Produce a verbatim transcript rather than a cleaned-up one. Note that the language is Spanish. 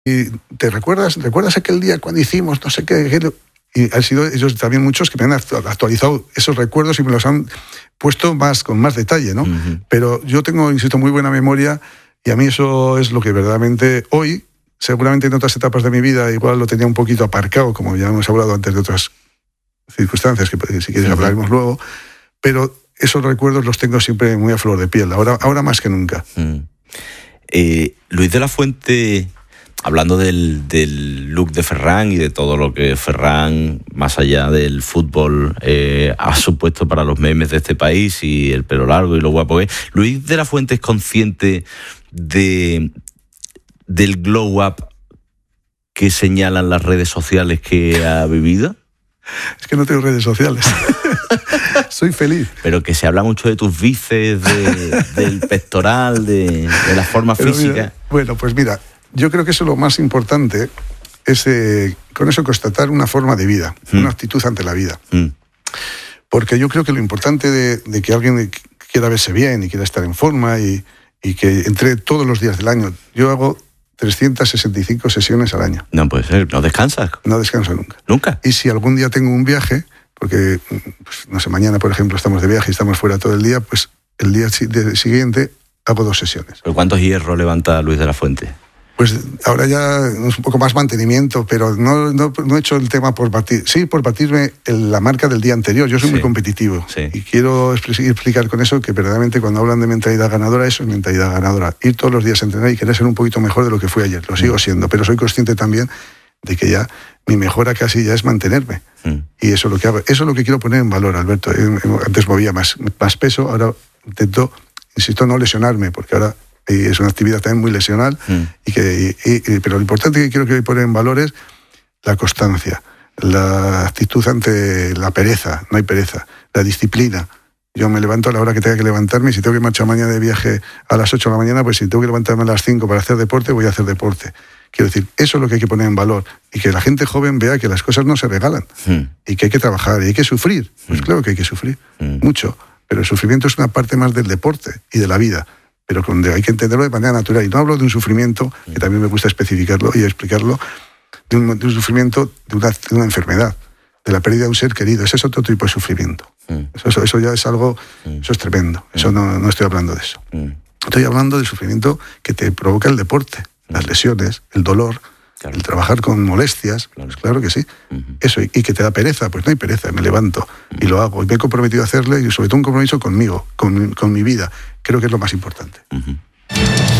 y te recuerdas, ¿recuerdas aquel día cuando hicimos no sé qué? qué? Y han sido ellos también muchos que me han actualizado esos recuerdos y me los han puesto más con más detalle, ¿no? Uh-huh. Pero yo tengo, insisto, muy buena memoria y a mí eso es lo que verdaderamente hoy, seguramente en otras etapas de mi vida igual lo tenía un poquito aparcado, como ya hemos hablado antes de otras circunstancias que si quieres uh-huh. hablaremos luego, pero esos recuerdos los tengo siempre muy a flor de piel, ahora, ahora más que nunca. Uh-huh. Eh, Luis de la Fuente, hablando del, del look de Ferran y de todo lo que Ferran, más allá del fútbol, eh, ha supuesto para los memes de este país y el pelo largo y lo guapo que es, ¿Luis de la Fuente es consciente de, del glow up que señalan las redes sociales que ha vivido? Es que no tengo redes sociales. Soy feliz. Pero que se habla mucho de tus bíceps, de, del pectoral, de, de la forma Pero física. Mira, bueno, pues mira, yo creo que eso lo más importante es eh, con eso constatar una forma de vida, mm. una actitud ante la vida. Mm. Porque yo creo que lo importante de, de que alguien quiera verse bien y quiera estar en forma y, y que entre todos los días del año, yo hago trescientas sesenta y cinco sesiones al año. No puede ser, ¿no descansas? No descanso nunca. ¿Nunca? Y si algún día tengo un viaje, porque, pues, no sé, mañana, por ejemplo, estamos de viaje y estamos fuera todo el día, pues el día siguiente hago dos sesiones. ¿Pero cuántos hierros levanta Luis de la Fuente? Pues ahora ya es un poco más mantenimiento, pero no, no, no he hecho el tema por batir. Sí, por batirme la marca del día anterior. Yo soy sí. muy competitivo. Sí. Y quiero explicar con eso que verdaderamente cuando hablan de mentalidad ganadora, eso es mentalidad ganadora. Ir todos los días a entrenar y querer ser un poquito mejor de lo que fui ayer. Lo sigo siendo, pero soy consciente también de que ya mi mejora casi ya es mantenerme. Mm. Y eso es lo que hago. Eso es lo que quiero poner en valor, Alberto. Antes movía más, más peso, ahora intento, insisto, no lesionarme, porque ahora y es una actividad también muy lesional, mm. y que, y, y, pero lo importante que quiero que poner en valor es la constancia, la actitud ante la pereza, no hay pereza, la disciplina. Yo me levanto a la hora que tenga que levantarme y si tengo que marchar mañana de viaje a las ocho de la mañana, pues si tengo que levantarme a las cinco para hacer deporte, voy a hacer deporte. Quiero decir, eso es lo que hay que poner en valor y que la gente joven vea que las cosas no se regalan mm. y que hay que trabajar y hay que sufrir. Pues mm. claro que hay que sufrir, mm. mucho, pero el sufrimiento es una parte más del deporte y de la vida. Pero donde hay que entenderlo de manera natural. Y no hablo de un sufrimiento, que también me gusta especificarlo y explicarlo, de un, de un sufrimiento de una, de una enfermedad, de la pérdida de un ser querido. Ese es otro tipo de sufrimiento. Mm. Eso, eso, eso ya es algo, mm. eso es tremendo. Mm. Eso no, no estoy hablando de eso. Mm. Estoy hablando del sufrimiento que te provoca el deporte, mm. las lesiones, el dolor, claro. el trabajar con molestias, claro, pues claro que sí. Mm-hmm. Eso, y, y que te da pereza, pues no hay pereza, me levanto mm. y lo hago. Y me he comprometido a hacerle, y sobre todo un compromiso conmigo, con, con mi vida. Creo que es lo más importante. Uh-huh.